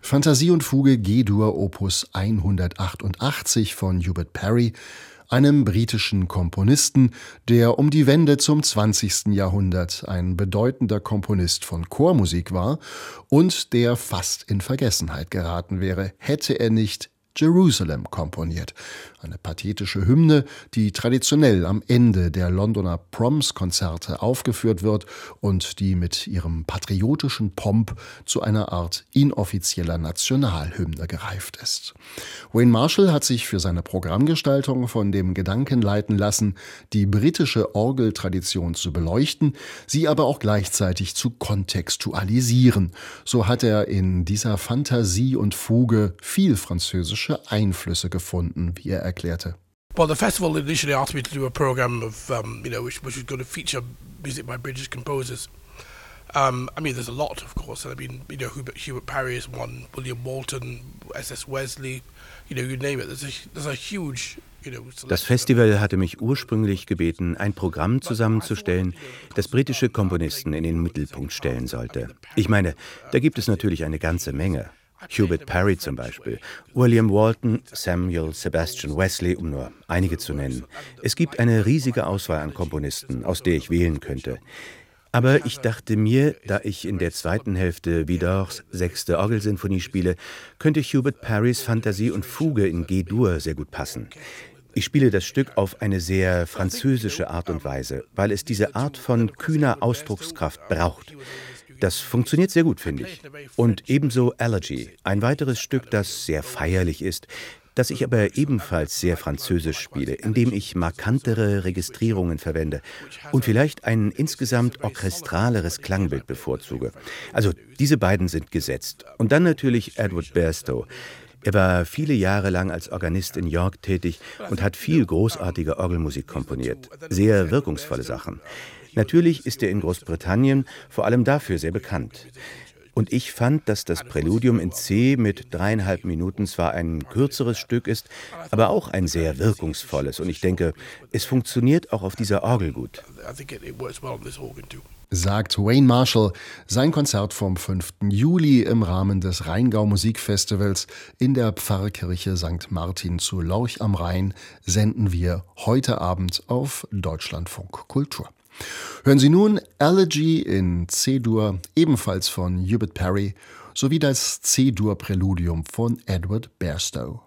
Fantasie und Fuge G-Dur Opus 188 von Hubert Parry, einem britischen Komponisten, der um die Wende zum 20. Jahrhundert ein bedeutender Komponist von Chormusik war und der fast in Vergessenheit geraten wäre, hätte er nicht Jerusalem komponiert. Eine pathetische Hymne, die traditionell am Ende der Londoner Proms-Konzerte aufgeführt wird und die mit ihrem patriotischen Pomp zu einer Art inoffizieller Nationalhymne gereift ist. Wayne Marshall hat sich für seine Programmgestaltung von dem Gedanken leiten lassen, die britische Orgeltradition zu beleuchten, sie aber auch gleichzeitig zu kontextualisieren. So hat er in dieser Fantasie und Fuge viel französische Einflüsse gefunden, wie er erklärte. Well, the festival initially asked me to do a program of, which was going to feature music by British composers. There's a lot, of course. Hubert Parry is one, William Walton, S.S. Wesley, you name it. There's a huge. Das Festival hatte mich ursprünglich gebeten, ein Programm zusammenzustellen, das britische Komponisten in den Mittelpunkt stellen sollte. Ich meine, da gibt es natürlich eine ganze Menge. Hubert Parry zum Beispiel, William Walton, Samuel Sebastian Wesley, um nur einige zu nennen. Es gibt eine riesige Auswahl an Komponisten, aus der ich wählen könnte. Aber ich dachte mir, da ich in der zweiten Hälfte Widors 6. Orgelsinfonie spiele, könnte Hubert Parrys Fantasie und Fuge in G-Dur sehr gut passen. Ich spiele das Stück auf eine sehr französische Art und Weise, weil es diese Art von kühner Ausdruckskraft braucht. Das funktioniert sehr gut, finde ich. Und ebenso Elegy, ein weiteres Stück, das sehr feierlich ist, das ich aber ebenfalls sehr französisch spiele, indem ich markantere Registrierungen verwende und vielleicht ein insgesamt orchestraleres Klangbild bevorzuge. Also diese beiden sind gesetzt. Und dann natürlich Edward Bairstow. Er war viele Jahre lang als Organist in York tätig und hat viel großartige Orgelmusik komponiert. Sehr wirkungsvolle Sachen. Natürlich ist er in Großbritannien vor allem dafür sehr bekannt. Und ich fand, dass das Präludium in C mit 3,5 Minuten zwar ein kürzeres Stück ist, aber auch ein sehr wirkungsvolles. Und ich denke, es funktioniert auch auf dieser Orgel gut. Sagt Wayne Marshall. Sein Konzert vom 5. Juli im Rahmen des Rheingau Musikfestivals in der Pfarrkirche St. Martin zu Lorch am Rhein senden wir heute Abend auf Deutschlandfunk Kultur. Hören Sie nun Elegy in C-Dur, ebenfalls von Hubert Parry, sowie das C-Dur-Präludium von Edward Bairstow.